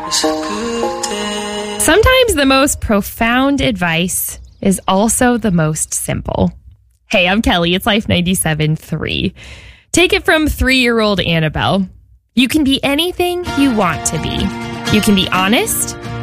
Sometimes the most profound advice is also the most simple. Hey, I'm Kelly. It's Life 97.3. Take it from 3-year-old Annabelle. You can be anything you want to be. You can be honest.